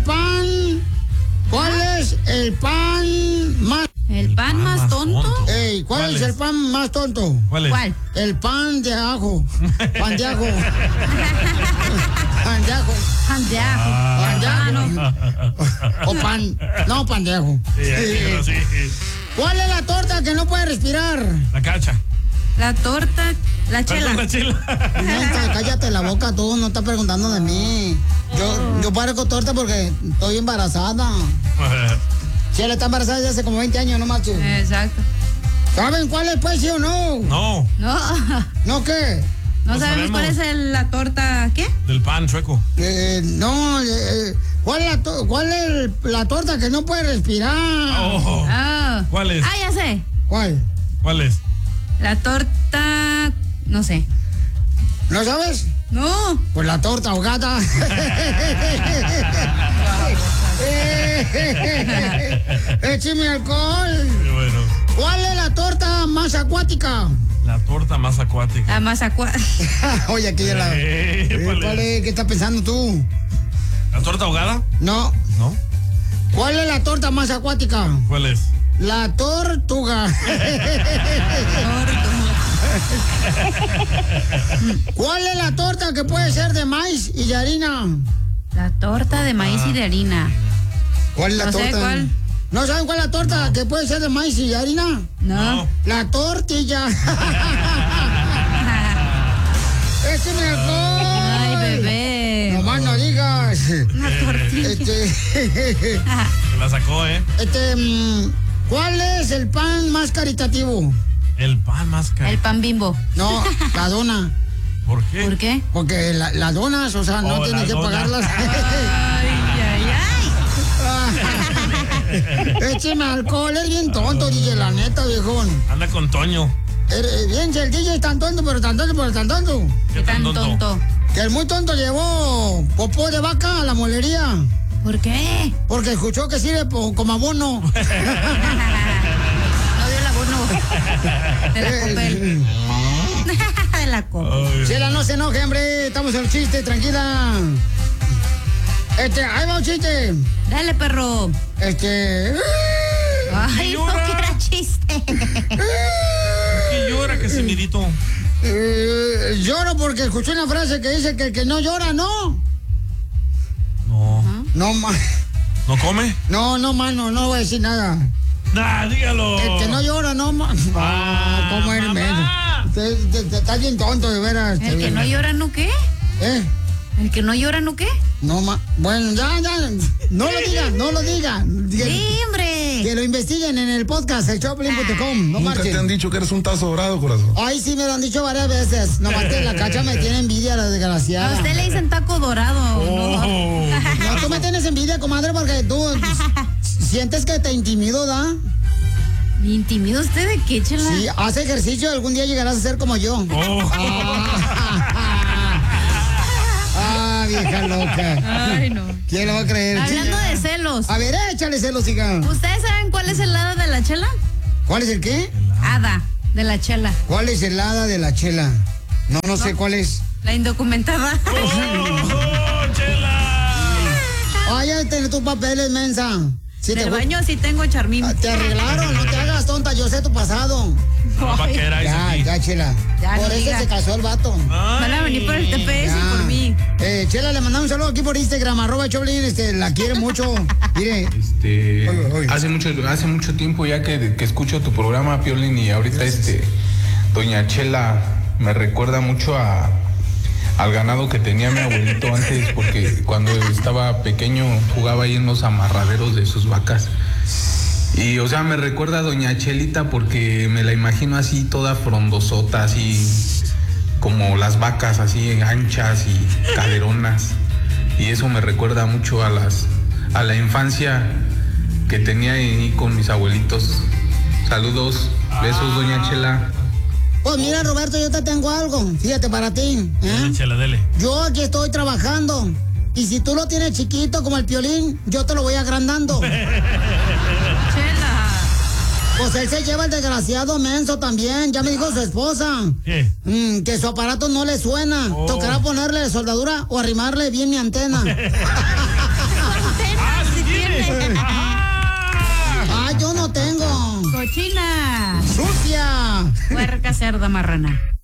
pan? ¿Cuál es el pan más... ¿El pan más tonto? Ey, ¿cuál es el pan más tonto? ¿Cuál es? El pan de ajo. Pan de ajo. Pan de ajo. Pan de ajo. Pan de ajo. O pan. No, pan de ajo. Sí. ¿Cuál es la torta que no puede respirar? La cacha. La torta, la chela. La chela. Neta, cállate la boca, tú no estás preguntando de mí. Yo parezco torta porque estoy embarazada. Chela está embarazada desde hace como 20 años, no marches. Exacto. ¿Saben cuál es, pues, sí o no? No. ¿No qué? No sabemos cuál es la torta, ¿qué? Del pan chueco. No, ¿cuál es la torta que no puede respirar? Oh. ¿Cuál es? Ya sé. ¿Cuál es? La torta, no sé. ¿No sabes? No. Pues la torta ahogada. Écheme alcohol. Bueno. ¿Cuál es la torta más acuática? La torta más acuática. La más acuática. Oye, aquí ya la... ¿Cuál es? ¿Qué estás pensando tú? ¿La torta ahogada? No. ¿No? ¿Cuál es la torta más acuática? ¿Cuál es? La tortuga. ¿Cuál es la torta que puede ser de maíz y de harina? La torta de maíz y de harina. ¿Cuál es la torta? No sé cuál. ¿No saben cuál es la torta que puede ser de maíz y de harina? No. La tortilla. ¡Écheme alcohol! Ay, bebé. Nomás no digas. Una tortilla. Se la sacó, ¿eh? ¿Cuál es el pan más caritativo? El pan más caro. El pan Bimbo. No, la dona. ¿Por qué? ¿Por qué? Porque las donas, o sea, no tienes que pagarlas. Écheme alcohol, es bien tonto, DJ, la neta, viejón. Anda con Toño. Bien, si el DJ es tan tonto, pero tan tonto. ¿Qué tan tonto? Que el muy tonto llevó popó de vaca a la molería. ¿Por qué? Porque escuchó que sirve como abono. No dio el abono. De la Copel. De la Copel. Chela, no se enoje, hombre. Estamos en el chiste, tranquila. Ahí va un chiste. Dale, perro. Ay, no, que era chiste. ¿Qué llora, Casimirito? Lloro porque escuché una frase que dice que el que no llora, no. No, ¿No come? No, mano, no voy a decir nada. Nah, dígalo. El que no llora, no, ¿cómo eres, menso? Estás bien tonto, de veras. ¿El que no llora, no qué? ¿El que no llora, no qué? No, bueno, ya. No lo diga. Sí, hombre. Que lo investiguen en el podcast, el Choplin.com. No Nunca marchen. te han dicho que eres un tazo dorado, corazón. Ay, sí, me lo han dicho varias veces. Nomás que la cacha me tiene envidia, la desgraciada. A usted le dicen taco dorado. No, tú me tienes envidia, comadre, porque tú sientes que te intimido, ¿da? ¿Me intimida usted de qué, chela? Sí, haz ejercicio, algún día llegarás a ser como yo. Vieja loca. Ay, no. ¿Quién lo va a creer? Hablando de celos. A ver, échale celos, hija. ¿Ustedes saben cuál es el hada de la chela? ¿Cuál es el qué? Hada de la chela. ¿Cuál es el hada de la chela? No sé cuál es. La indocumentada. ¡Chela! Ay, ya tienes tus papeles, mensa. En el baño sí tengo charmín. Te arreglaron, no te hagas tonta, yo sé tu pasado. Ya, Chela. Ya, por no eso diga. se casó el vato. Van a venir por el TPS y por mí. Chela, le mandamos un saludo aquí por Instagram, @Choplin, la quiere mucho. Mire. Hace mucho tiempo ya que escucho tu programa, Piolín, y ahorita doña Chela me recuerda mucho al ganado que tenía mi abuelito antes, porque cuando estaba pequeño jugaba ahí en los amarraderos de sus vacas. Y, o sea, me recuerda a doña Chelita porque me la imagino así toda frondosota, así como las vacas, así anchas y caderonas. Y eso me recuerda mucho a la infancia que tenía ahí con mis abuelitos. Saludos, besos, doña Chela. Pues mira, Roberto, yo te tengo algo, fíjate, para ti. Chela, dele. Yo aquí estoy trabajando. Y si tú lo tienes chiquito como el Piolín, yo te lo voy agrandando. Chela. Pues él se lleva el desgraciado menso también. Ya me dijo su esposa. ¿Qué? Que su aparato no le suena. Tocará ponerle soldadura o arrimarle bien mi antena. Ah, yo no tengo. Cochina. Sucia. Puerca, cerda, marrana.